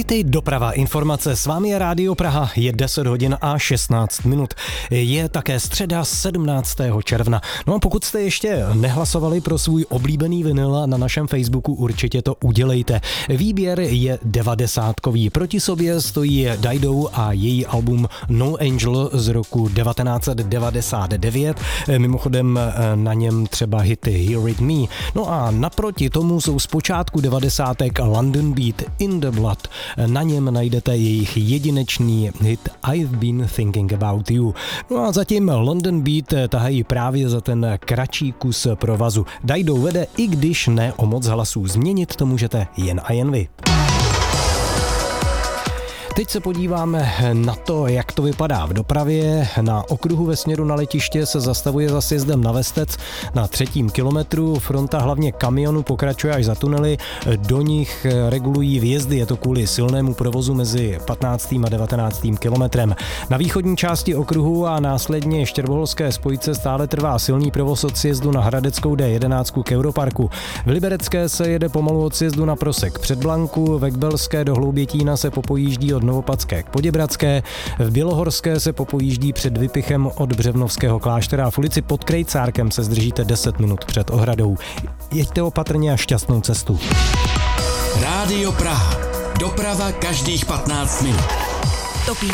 City doprava informace. S vámi je Rádio Praha, je 10 hodin a 16 minut. Je také středa 17. června. No a pokud jste ještě nehlasovali pro svůj oblíbený vinyl na našem Facebooku, určitě to udělejte. Výběr je 90kový. Proti sobě stojí Dido a její album No Angel z roku 1999. Mimochodem na něm třeba hity Hear It Me. No a naproti tomu jsou z počátku 90. London Beat In The Blood. Na něm najdete jejich jedinečný hit I've Been Thinking About You. No a zatím London Beat tahají právě za ten kratší kus provazu. Dido vede, i když ne o moc hlasů. Změnit to můžete jen a jen vy. Teď se podíváme na to, jak to vypadá v dopravě. Na okruhu ve směru na letiště se zastavuje za sjezdem na Vestec na 3. kilometru. Fronta hlavně kamionů pokračuje až za tunely. Do nich regulují vjezdy. Je to kvůli silnému provozu mezi 15. a 19. kilometrem. Na východní části okruhu a následně Štěrboholské spojce stále trvá silný provoz od sjezdu na Hradeckou D11 k Europarku. V Liberecké se jede pomalu od sjezdu na Prosek před Blanku. Ve Kbelské do Hloubětína se popojíždí od Novopadské k Poděbradské, v Bělohorské se popojíždí před Vypichem od Břevnovského kláštera a v ulici pod Krejcárkem se zdržíte 10 minut před ohradou. Jeďte opatrně a šťastnou cestu. Rádio Praha. Doprava každých 15 minut. Topí